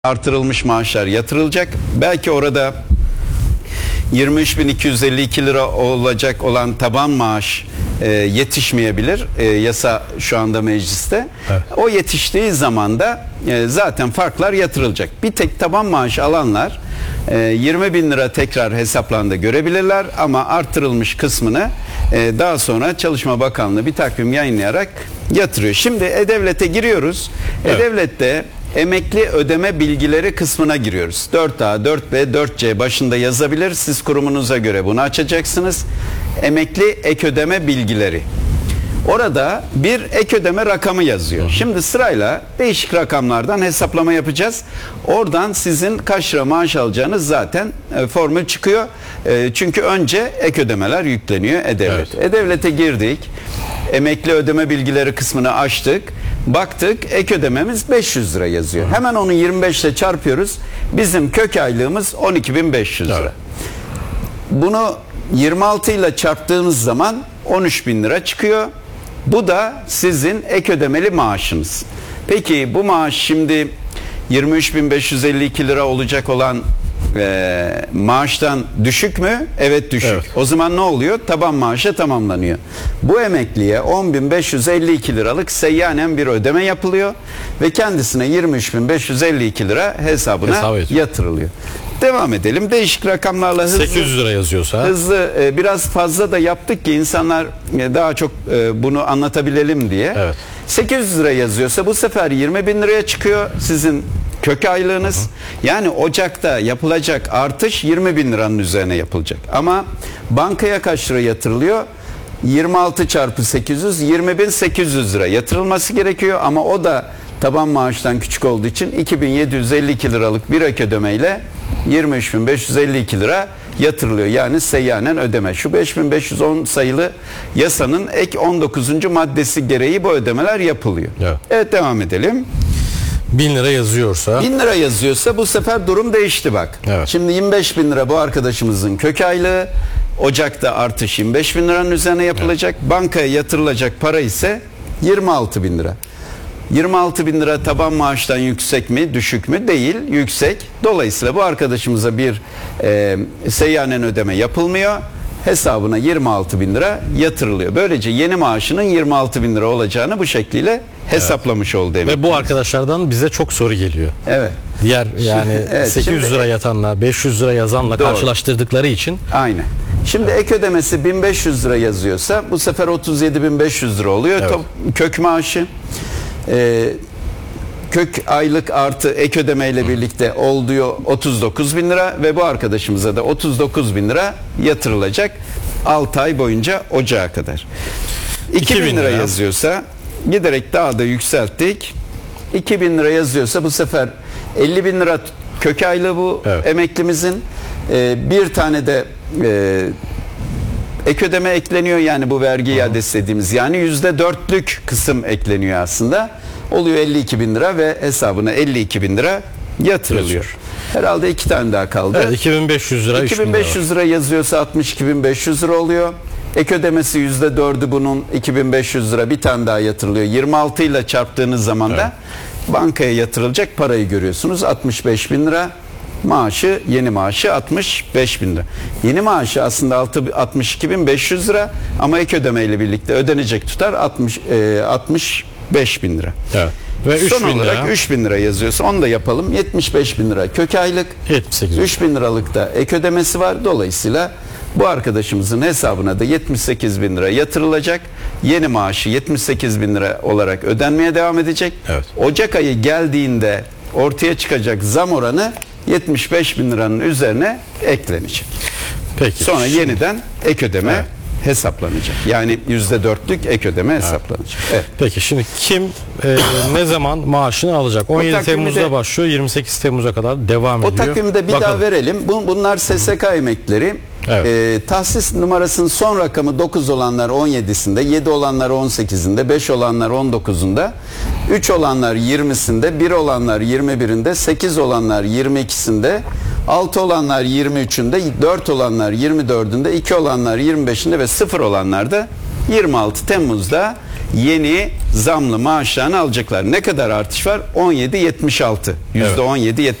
artırılmış maaşlar yatırılacak. Belki orada 23.252 lira olacak olan taban maaş yetişmeyebilir. Yasa şu anda mecliste. Evet. O yetiştiği zaman da zaten farklar yatırılacak. Bir tek taban maaş alanlar 20.000 lira tekrar hesaplandı görebilirler ama artırılmış kısmını daha sonra Çalışma Bakanlığı bir takvim yayınlayarak yatırıyor. Şimdi E-Devlet'e giriyoruz. Evet. E-Devlet'te emekli ödeme bilgileri kısmına giriyoruz. 4A, 4B, 4C başında yazabilir. Siz kurumunuza göre bunu açacaksınız. Emekli ek ödeme bilgileri. Orada bir ek ödeme rakamı yazıyor. Şimdi sırayla değişik rakamlardan hesaplama yapacağız. Oradan sizin kaç lira maaş alacağınız zaten formül çıkıyor. Çünkü önce ek ödemeler yükleniyor E-Devlet. Evet. E-Devlet'e girdik. Emekli ödeme bilgileri kısmını açtık. Baktık ek ödememiz 500 lira yazıyor. Hemen onu 25 ile çarpıyoruz. Bizim kök aylığımız 12.500 lira. Evet. Bunu 26 ile çarptığımız zaman 13.000 lira çıkıyor. Bu da sizin ek ödemeli maaşınız. Peki bu maaş şimdi 23.552 lira olacak olan maaştan düşük mü? Evet düşük. Evet. O zaman ne oluyor? Taban maaşa tamamlanıyor. Bu emekliye 10.552 liralık seyyanen bir ödeme yapılıyor ve kendisine 23.552 lira hesabına yatırılıyor. Devam edelim. Değişik rakamlarla hızlı. 800 lira yazıyorsa. Hızlı biraz fazla da yaptık ki insanlar daha çok bunu anlatabilelim diye. Evet. 800 lira yazıyorsa bu sefer 20.000 liraya çıkıyor sizin kök aylığınız. Yani Ocak'ta yapılacak artış 20.000 liranın üzerine yapılacak. Ama bankaya kaç lira yatırılıyor? 26 çarpı 800 20.800 lira yatırılması gerekiyor ama o da taban maaştan küçük olduğu için 2.752 liralık bir ek ödemeyle 23.552 lira yatırılıyor. Yani seyyanen ödeme. Şu 5.510 sayılı yasanın ek 19. maddesi gereği bu ödemeler yapılıyor. Evet, evet devam edelim. 1000 lira yazıyorsa. 1000 lira yazıyorsa bu sefer durum değişti bak. Evet. Şimdi 25.000 lira bu arkadaşımızın kök aylığı. Ocak'ta artış 25.000 liranın üzerine yapılacak. Evet. Bankaya yatırılacak para ise 26.000 lira. 26.000 lira taban maaştan yüksek mi düşük mü? Değil, yüksek. Dolayısıyla bu arkadaşımıza bir seyyanen ödeme yapılmıyor. Hesabına 26.000 lira yatırılıyor. Böylece yeni maaşının 26.000 lira olacağını bu şekliyle hesaplamış oldu. Ve bu arkadaşlardan bize çok soru geliyor. Evet. Diğer yani evet, 800 lira yatanla 500 lira yazanla doğru karşılaştırdıkları için. Aynen. Şimdi ek ödemesi 1500 lira yazıyorsa bu sefer 37.500 lira oluyor. Evet. Kök maaşı. Kök aylık artı ek ödemeyle birlikte olduğu 39.000 lira ve bu arkadaşımıza da 39.000 lira yatırılacak 6 ay boyunca Ocağa kadar. 2.000 lira yazıyorsa giderek daha da yükselttik. 2.000 lira yazıyorsa bu sefer 50.000 lira kök aylığı bu evet, emeklimizin bir tane de ek ödeme ekleniyor yani bu vergi iadesi dediğimiz yani %4'lük kısım ekleniyor aslında. Oluyor 52.000 lira ve hesabına 52.000 lira yatırılıyor. Herhalde 2 tane daha kaldı. Evet, 2.500 lira. 2.500 lira yazıyorsa 62.500 lira oluyor. Ek ödemesi %4'ü bunun 2.500 lira bir tane daha yatırılıyor. 26 ile çarptığınız zaman da bankaya yatırılacak parayı görüyorsunuz. 65.000 lira. Maaşı, yeni maaşı 65.000 lira. Yeni maaşı aslında 62.500 lira ama ek ödemeyle birlikte ödenecek tutar 65.000 lira. Evet. Ve son olarak 3.000 lira yazıyorsa onu da yapalım. 75.000 lira kök aylık. 3.000 liralık da ek ödemesi var. Dolayısıyla bu arkadaşımızın hesabına da 78.000 lira yatırılacak. Yeni maaşı 78.000 lira olarak ödenmeye devam edecek. Evet. Ocak ayı geldiğinde ortaya çıkacak zam oranı 75.000 liranın üzerine eklenecek. Peki. Sonra yeniden ek ödeme hesaplanacak. Yani %4'lük ek ödeme hesaplanacak. Evet. Peki şimdi kim ne zaman maaşını alacak? 17 Temmuz'da başlıyor, 28 Temmuz'a kadar devam ediyor. O takvimde bir daha verelim. Bunlar SSK emekleri. Evet. Tahsis numarasının son rakamı 9 olanlar 17'sinde, 7 olanlar 18'inde, 5 olanlar 19'unda, 3 olanlar 20'sinde, 1 olanlar 21'inde, 8 olanlar 22'sinde, 6 olanlar 23'ünde, 4 olanlar 24'ünde, 2 olanlar 25'inde ve 0 olanlar da 26 Temmuz'da yeni zamlı maaşlarını alacaklar. Ne kadar artış var? 17.76. %17.76.